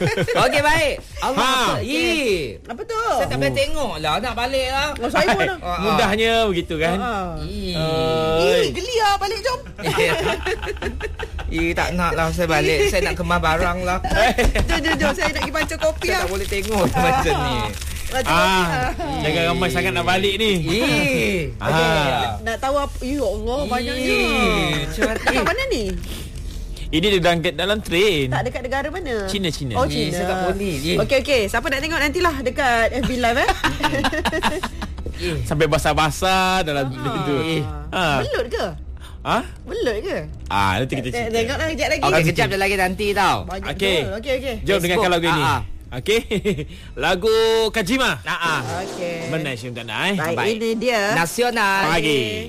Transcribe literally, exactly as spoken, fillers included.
Okey, baik. Allah Ha. apa? Ih. Apa tu? Saya tak boleh tengok lah. Nak balik lah. Oh, saya pun dah. Ah, ah. Mudahnya begitu kan. Ah. Ih. Eh, geli lah. Balik jom. Ih, tak nak lah saya balik. Saya nak kemas barang lah. Jom, jom, jom. Saya nak pergi baca kopi Saya lah. tak boleh tengok macam ni. Baca kopi Ah, lah. jangan ramai sangat nak balik ni. Ih. Ah. Nak tahu apa? Ya Allah, banyaknya. Ih, macam Dekat mana ni? Ini dia dalam, dalam train. Tak, dekat negara mana? Cina, Cina. Oh, Eh, Cina. saya tak boleh. Eh. Okey, okey. Siapa nak tengok nantilah dekat F B Live eh? Eh. Sampai basah-basah dalam Ah. itu. Ha. Belut ke? Ha? Belut ke? Ah, nanti kita Tengok cerita. Tengoklah kejap lagi. Okey, kejap je lagi nanti tau. Banyak Okey. betul. Okey, okey. Jom Facebook. dengarkan lagu ini. Ah, ah. Okey. Lagu Kajima. Nah, ah. Okey. Mana Syum tak nak eh? Baik, Baik. ini dia. Nasional. Pagi.